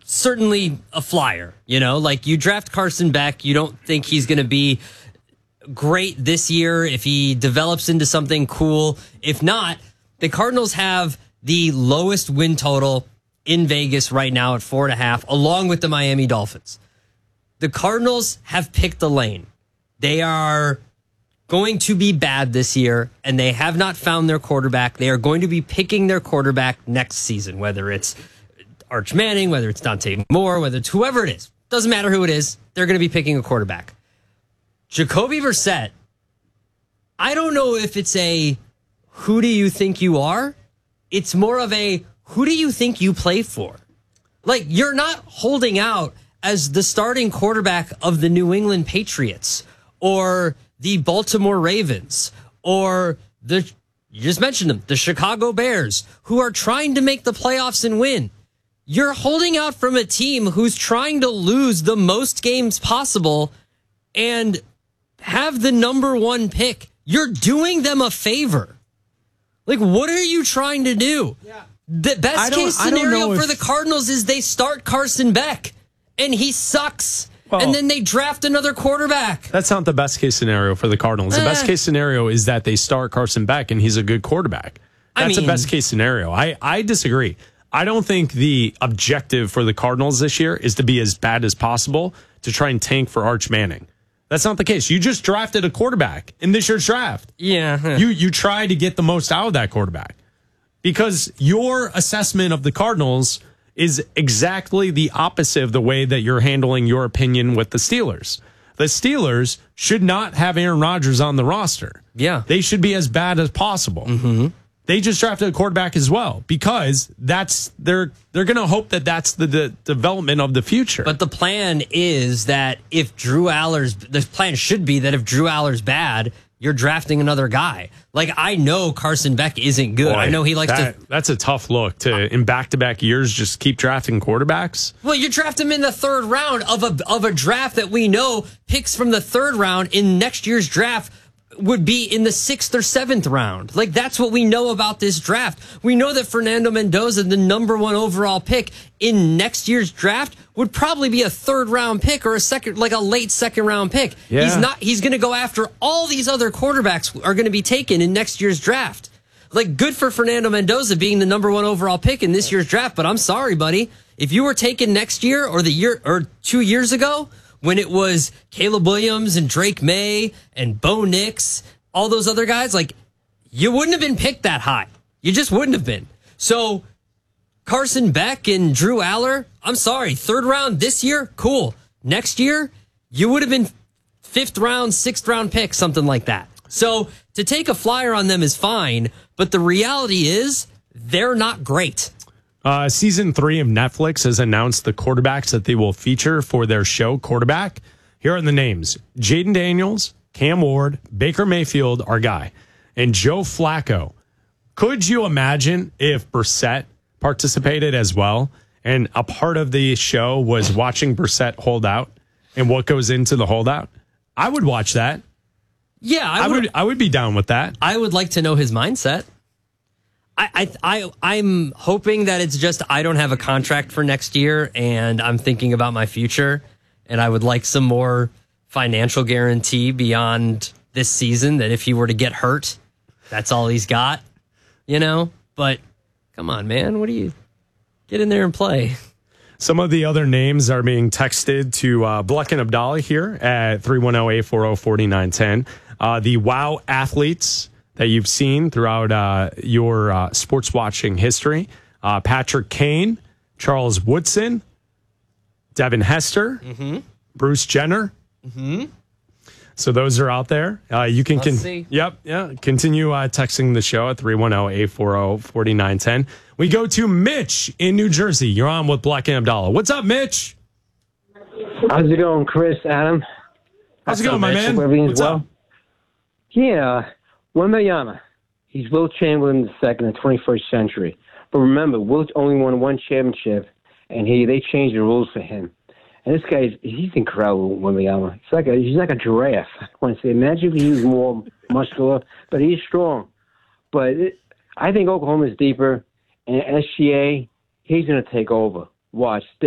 certainly a flyer. Like you draft Carson Beck, you don't think he's going to be great this year if he develops into something cool. If not, the Cardinals have the lowest win total in Vegas right now at 4.5, along with the Miami Dolphins. The Cardinals have picked the lane. They are going to be bad this year, and they have not found their quarterback. They are going to be picking their quarterback next season, whether it's Arch Manning, whether it's Dante Moore, whether it's whoever it is. Doesn't matter who it is. They're going to be picking a quarterback. Jacoby Brissett, I don't know if it's a who do you think you are? It's more of a who do you think you play for? Like, you're not holding out as the starting quarterback of the New England Patriots or the Baltimore Ravens or you just mentioned them, the Chicago Bears, who are trying to make the playoffs and win. You're holding out from a team who's trying to lose the most games possible and have the number one pick. You're doing them a favor. Like, what are you trying to do? Yeah. The best case scenario for the Cardinals is they start Carson Beck and he sucks. Well, and then they draft another quarterback. That's not the best case scenario for the Cardinals. The best case scenario is that they start Carson Beck and he's a good quarterback. That's the best case scenario. I disagree. I don't think the objective for the Cardinals this year is to be as bad as possible to try and tank for Arch Manning. That's not the case. You just drafted a quarterback in this year's draft. Yeah. You try to get the most out of that quarterback because your assessment of the Cardinals is exactly the opposite of the way that you're handling your opinion with the Steelers. The Steelers should not have Aaron Rodgers on the roster. Yeah. They should be as bad as possible. Mm-hmm. They just drafted a quarterback as well because they're going to hope that that's the development of the future. But the plan is that if the plan should be that if Drew Aller's bad, you're drafting another guy. Like, I know Carson Beck isn't good. Boy, I know he likes that's a tough look to in back-to-back years just keep drafting quarterbacks. Well, you draft him in the third round of a draft that we know picks from the third round in next year's draft would be in the 6th or 7th round. Like, that's what we know about this draft. We know that Fernando Mendoza, the number 1 overall pick in next year's draft, would probably be a 3rd round pick or a late 2nd round pick. Yeah. He's going to go after all these other quarterbacks are going to be taken in next year's draft. Like, good for Fernando Mendoza being the number 1 overall pick in this year's draft, but I'm sorry, buddy. If you were taken next year or the year or 2 years ago, when it was Caleb Williams and Drake May and Bo Nix, all those other guys, like, you wouldn't have been picked that high. You just wouldn't have been. So Carson Beck and Drew Aller, I'm sorry, 3rd round this year, cool. Next year, you would have been 5th round, 6th round pick, something like that. So to take a flyer on them is fine, but the reality is they're not great. Season 3 of Netflix has announced the quarterbacks that they will feature for their show Quarterback. Here are the names: Jaden Daniels, Cam Ward, Baker Mayfield, our guy, and Joe Flacco. Could you imagine if Brissett participated as well and a part of the show was watching Brissett hold out and what goes into the holdout? I would watch that. Yeah, I would be down with that. I would like to know his mindset. I'm hoping that it's just I don't have a contract for next year and I'm thinking about my future and I would like some more financial guarantee beyond this season that if he were to get hurt, that's all he's got, But come on, man, what do you get in there and play? Some of the other names are being texted to Bleck and Abdallah here at 310-840-4910. The WOW athletes that you've seen throughout your sports watching history. Patrick Kane, Charles Woodson, Devin Hester, Bruce Jenner. Mm-hmm. So those are out there. You can continue texting the show at 310-840-4910. We go to Mitch in New Jersey. You're on with Bleck and Abdallah. What's up, Mitch? How's it going, Chris, Adam? How's it going, my man? What's up? Yeah. Wembanyama, he's Wilt Chamberlain II in the 21st century. But remember, Wilt only won 1 championship, and they changed the rules for him. And this guy, he's incredible, Wembanyama. He's like a giraffe. I want to say, imagine if he was more muscular, but he's strong. But I think Oklahoma's deeper, and SGA, he's going to take over. Watch.